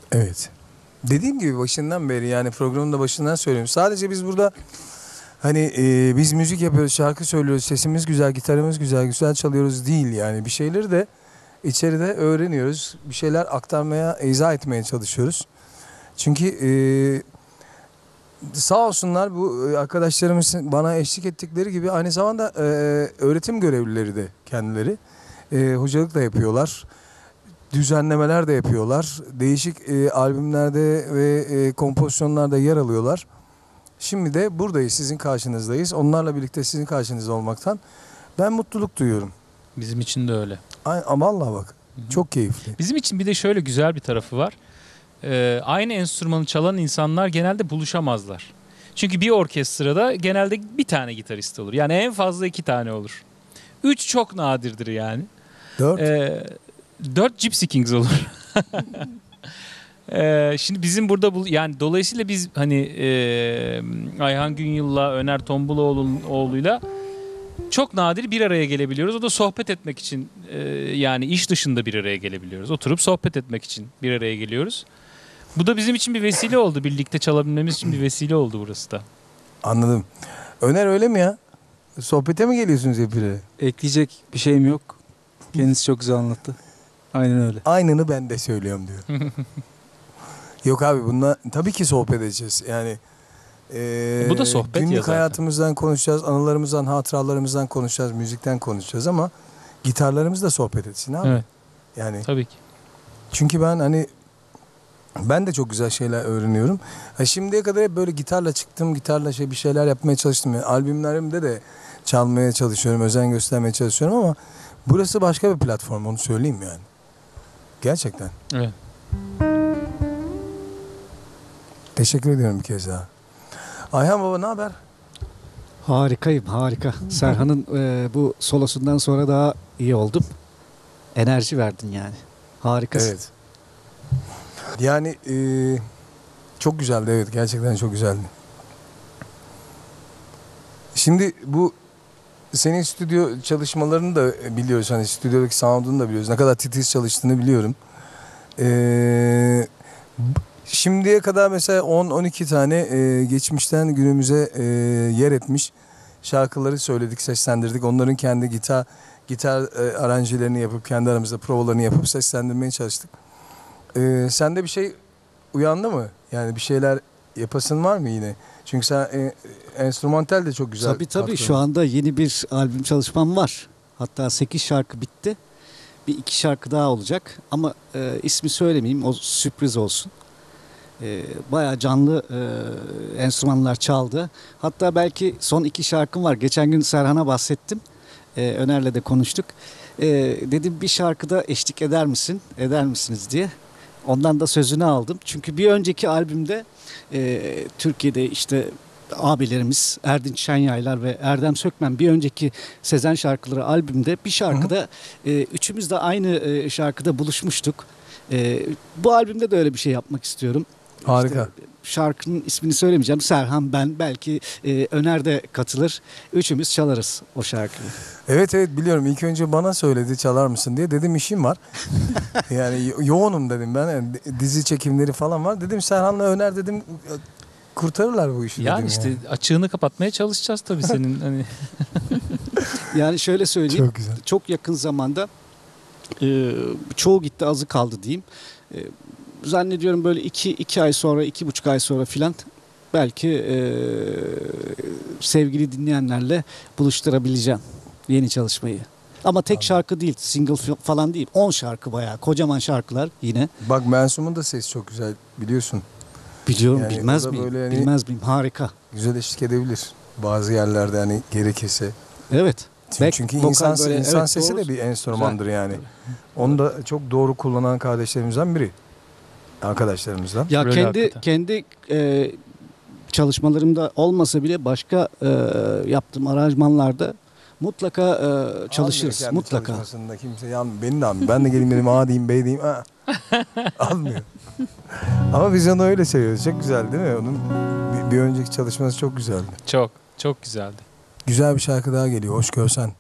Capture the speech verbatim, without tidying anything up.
Evet. Dediğim gibi başından beri, yani programın da başından söylüyorum. Sadece biz burada hani e, biz müzik yapıyoruz, şarkı söylüyoruz, sesimiz güzel, gitarımız güzel, güzel çalıyoruz değil yani. Bir şeyleri de içeride öğreniyoruz. Bir şeyler aktarmaya, izah etmeye çalışıyoruz. Çünkü e, sağ olsunlar bu arkadaşlarımız bana eşlik ettikleri gibi aynı zamanda e, öğretim görevlileri de kendileri. E, hocalık da yapıyorlar. Düzenlemeler de yapıyorlar. Değişik e, albümlerde ve e, kompozisyonlarda yer alıyorlar. Şimdi de buradayız, sizin karşınızdayız. Onlarla birlikte sizin karşınızda olmaktan ben mutluluk duyuyorum. Bizim için de öyle. Ay, ama Allah bak, Hı-hı. çok keyifli. Bizim için bir de şöyle güzel bir tarafı var. Ee, aynı enstrümanı çalan insanlar genelde buluşamazlar. Çünkü bir orkestrada genelde bir tane gitarist olur. Yani en fazla iki tane olur. Üç çok nadirdir yani. Dört. Ee, dört Gypsy Kings olur. ee, şimdi bizim burada bu, yani dolayısıyla biz hani e, Ayhan Günyıl'la Öner Tombulaoğlu'yla çok nadir bir araya gelebiliyoruz. O da sohbet etmek için, e, yani iş dışında bir araya gelebiliyoruz. Oturup sohbet etmek için bir araya geliyoruz. Bu da bizim için bir vesile oldu. Birlikte çalabilmemiz için bir vesile oldu burası da. Anladım. Öner öyle mi ya? Sohbete mi geliyorsunuz hep bir araya? Ekleyecek bir şeyim yok. Kendisi çok güzel anlattı. Aynen öyle. Aynını ben de söylüyorum diyor. Yok abi, bununla tabii ki sohbet edeceğiz. Yani e, Bu da sohbet ya günlük zaten. hayatımızdan konuşacağız, anılarımızdan, hatıralarımızdan konuşacağız, müzikten konuşacağız ama gitarlarımız da sohbet etsin abi. Evet. Yani Tabii ki. çünkü ben hani ben de çok güzel şeyler öğreniyorum. Ha, şimdiye kadar hep böyle gitarla çıktım, gitarla şey bir şeyler yapmaya çalıştım. Yani albümlerimde de çalmaya çalışıyorum, özen göstermeye çalışıyorum ama burası başka bir platform, onu söyleyeyim yani. Gerçekten. Evet. Teşekkür ediyorum bir kez daha. Ayhan baba, ne haber? Harikayım, harika. Serhan'ın e, bu solosundan sonra daha iyi oldum. Enerji verdin yani. Harikasın. Evet. Yani e, çok güzeldi, evet, gerçekten çok güzeldi. Şimdi bu senin stüdyo çalışmalarını da biliyoruz, hani stüdyodaki sound'unu da biliyoruz. Ne kadar titiz çalıştığını biliyorum. Eee Şimdiye kadar mesela on on iki tane e, geçmişten günümüze e, yer etmiş şarkıları söyledik, seslendirdik. Onların kendi gitar gitar e, aranjelerini yapıp kendi aramızda provalarını yapıp seslendirmeye çalıştık. E, sende bir şey uyandı mı? Yani bir şeyler yapasın var mı yine? Çünkü sen e, enstrümantal de çok güzel. Tabii tabii katkıları. şu anda yeni bir albüm çalışmam var. Hatta sekiz şarkı bitti. Bir iki şarkı daha olacak. Ama e, ismi söylemeyeyim, o sürpriz olsun. E, bayağı canlı e, enstrümanlar çaldı. Hatta belki son iki şarkım var. Geçen gün Serhan'a bahsettim. E, Öner'le de konuştuk. E, dedim bir şarkıda eşlik eder misin? Eder misiniz diye. Ondan da sözünü aldım. Çünkü bir önceki albümde e, Türkiye'de işte abilerimiz Erdinç Şenyaylar ve Erdem Sökmen bir önceki Sezen şarkıları albümde bir şarkıda e, üçümüz de aynı e, şarkıda buluşmuştuk. E, bu albümde de öyle bir şey yapmak istiyorum. Harika. İşte şarkının ismini söylemeyeceğim. Serhan, ben, belki e, Öner de katılır. Üçümüz çalarız o şarkıyı. Evet evet biliyorum. İlk önce bana söyledi çalar mısın diye. Dedim işim var. Yani yo- yoğunum dedim ben. Yani dizi çekimleri falan var. Dedim Serhan'la Öner dedim kurtarırlar bu işi Yani dedim. işte yani. açığını kapatmaya çalışacağız tabii senin hani. Yani şöyle söyleyeyim. Çok güzel. Çok yakın zamanda e, çoğu gitti azı kaldı diyeyim. E, zannediyorum böyle iki, iki ay sonra, iki buçuk ay sonra filan belki e, sevgili dinleyenlerle buluşturabileceğim yeni çalışmayı. Ama tek Anladım. şarkı değil, single falan değil. on şarkı bayağı, kocaman şarkılar yine. Bak Mensum'un da sesi çok güzel biliyorsun. Biliyorum, Yani bilmez o da miyim? böyle hani- Bilmez miyim? Harika. Güzel eşlik edebilir. Bazı yerlerde hani gerekirse. Evet. Çünkü, Back çünkü vokal insan, böyle, insan evet, sesi doğru. de bir enstrümandır Güzel. yani. Onu da çok doğru kullanan kardeşlerimizden biri. Arkadaşlarımızdan. Ya Öyle kendi hakikaten. kendi e, çalışmalarımda olmasa bile başka e, yaptığım aranjmanlarda mutlaka e, çalışırız. Almıyor kendi Mutlaka. çalışmasında kimse yan, beni de almıyor. Ben de geleyim dedim A diyeyim B diyeyim. Aa. Almıyor. Ama biz onu öyle seviyoruz. Çok güzel değil mi? Onun bir, bir önceki çalışması çok güzeldi. Çok çok güzeldi. Güzel bir şarkı daha geliyor. Hoş görsen.